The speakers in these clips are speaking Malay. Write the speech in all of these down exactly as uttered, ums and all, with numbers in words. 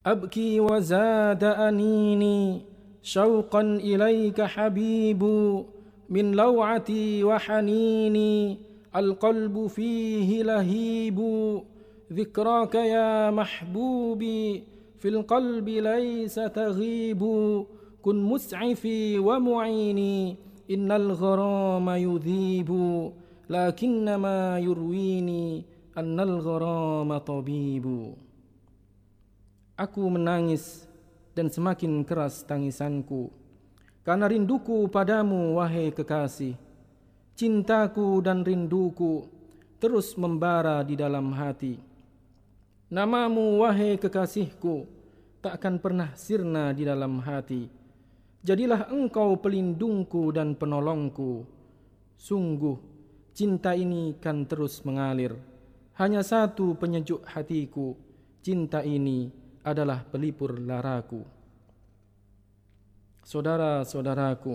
أبكي وزاد أنيني شوقا إليك حبيب من لوعتي وحنيني القلب فيه لهيب ذكراك يا محبوبي في القلب ليس تغيب كن مسعفي ومعيني إن الغرام يذيب لكنما يرويني أن الغرام طبيب. Aku menangis dan semakin keras tangisanku karena rinduku padamu, wahai kekasih. Cintaku dan rinduku terus membara di dalam hati. Namamu, wahai kekasihku, tak akan pernah sirna di dalam hati. Jadilah engkau pelindungku dan penolongku. Sungguh, cinta ini kan terus mengalir. Hanya satu penyejuk hatiku, cinta ini adalah pelipur laraku. Saudara-saudaraku,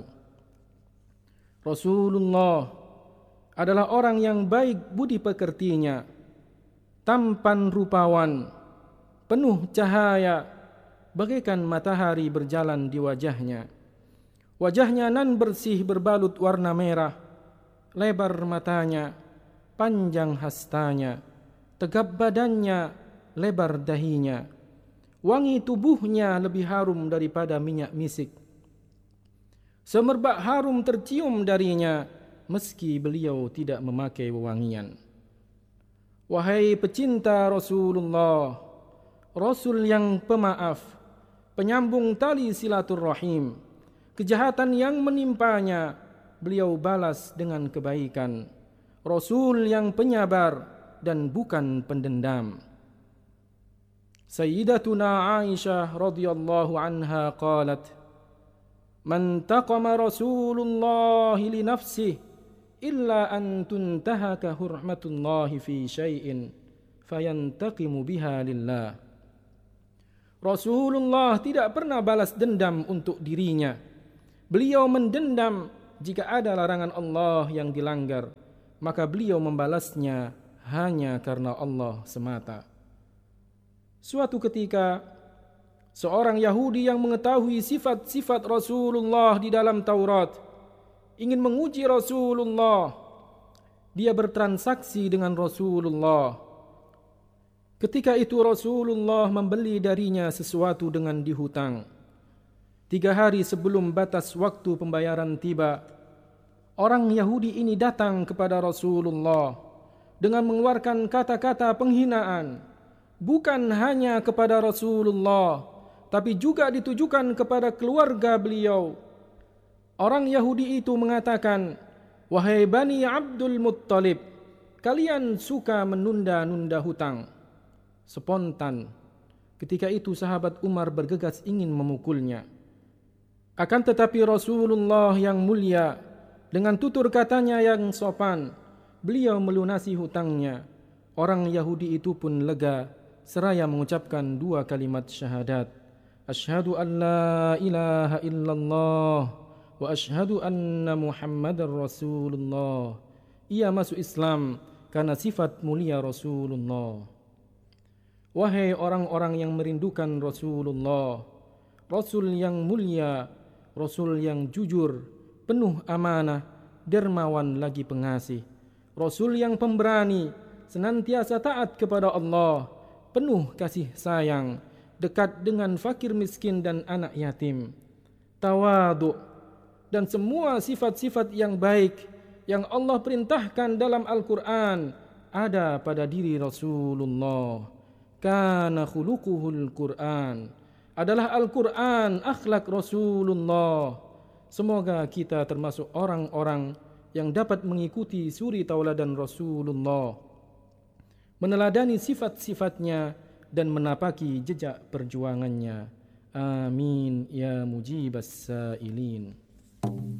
Rasulullah adalah orang yang baik budi pekertinya, tampan rupawan, penuh cahaya, bagaikan matahari berjalan di wajahnya. Wajahnya nan bersih berbalut warna merah, lebar matanya, panjang hastanya, tegap badannya, lebar dahinya. Wangi tubuhnya lebih harum daripada minyak misik. Semerbak harum tercium darinya, meski beliau tidak memakai wewangian. Wahai pecinta Rasulullah, Rasul yang pemaaf, penyambung tali silaturrahim, kejahatan yang menimpanya, beliau balas dengan kebaikan. Rasul yang penyabar dan bukan pendendam. Sayyidatuna Aisyah radhiyallahu anha qalat, "Man taqama Rasulullah li nafsihi illa an tuntahaka hurmatullah fi syai'in fayantaqimu biha lillah." Rasulullah tidak pernah balas dendam untuk dirinya. Beliau mendendam jika ada larangan Allah yang dilanggar, maka beliau membalasnya hanya karena Allah semata. Suatu ketika, seorang Yahudi yang mengetahui sifat-sifat Rasulullah di dalam Taurat ingin menguji Rasulullah. Dia bertransaksi dengan Rasulullah. Ketika itu Rasulullah membeli darinya sesuatu dengan dihutang. Tiga hari sebelum batas waktu pembayaran tiba, orang Yahudi ini datang kepada Rasulullah dengan mengeluarkan kata-kata penghinaan. Bukan hanya kepada Rasulullah, tapi juga ditujukan kepada keluarga beliau. Orang Yahudi itu mengatakan, "Wahai Bani Abdul Muttalib, kalian suka menunda-nunda hutang." Spontan, ketika itu sahabat Umar bergegas ingin memukulnya. Akan tetapi Rasulullah yang mulia, dengan tutur katanya yang sopan, beliau melunasi hutangnya. Orang Yahudi itu pun lega, seraya mengucapkan dua kalimat syahadat. Asyhadu an la ilaha illallah wa asyhadu anna Muhammadar Rasulullah. Ia masuk Islam karena sifat mulia Rasulullah. Wahai orang-orang yang merindukan Rasulullah, Rasul yang mulia, Rasul yang jujur, penuh amanah, dermawan lagi pengasih, Rasul yang pemberani, senantiasa taat kepada Allah, penuh kasih sayang, dekat dengan fakir miskin dan anak yatim, tawadhu, dan semua sifat-sifat yang baik yang Allah perintahkan dalam Al-Quran ada pada diri Rasulullah. Kana khuluquhul Quran, adalah Al-Quran akhlak Rasulullah. Semoga kita termasuk orang-orang yang dapat mengikuti suri tauladan Rasulullah, meneladani sifat-sifatnya dan menapaki jejak perjuangannya. Amin ya mujibas sailin.